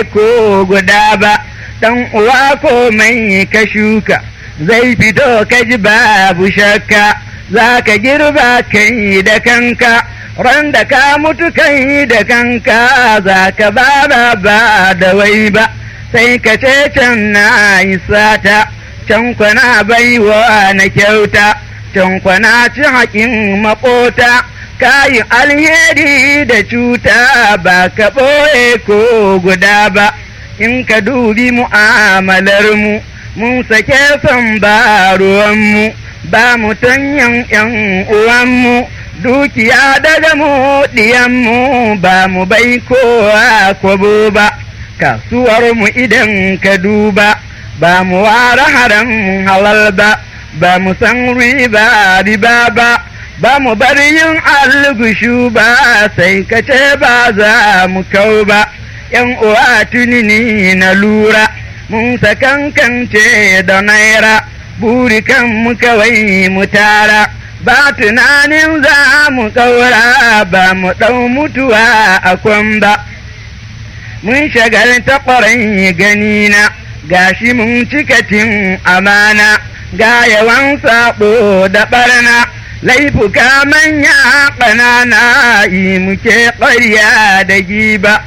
ɓoye ko guda ba, ɗan uwa ko mai ka shuka, zai fito ka ji babu shakka, za ka girba kai da kanka, ran da ka mutu kai da kanka, za ka ba da wai ba, sai ka ce can na yi sata, can kwana baiwa na kyauta, can kwana ci haƙin maƙota, kayi alheri da cuta ba ka ɓoye ko guda ba, in ka dubi mu'amalarmu, mun sake son ba ruwanmu, ba mu tanyan ’yan uwanmu, dukiya daga mu ɗiyanmu, ba mu bai kowa kwabo ba, kasuwarmu idan ka duba, ba mu ware haram halal ba, ba mu san riba ba, ba mu bari yin algushu ba, sai ka ce ba za mu kau ba, ’yan uwa tuni ni na lura, mun sakankance da naira, burikan mu kawai mu tara, ba tunanin za mu ƙaura, ba mu ɗau mutuwa a kwan ba, mun shagalta ƙwarai ganina, gashi mun cikatin amana, ga yawan saɓo da ɓarna, laifuka manya ƙanana, yi muke ƙarya da giba.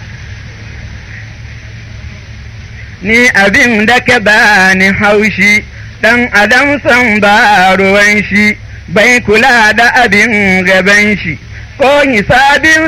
Ni abin da ka bani haushi, ɗan adam san ba ruwan shi, bai kula da abin gaban shi, ko hisabin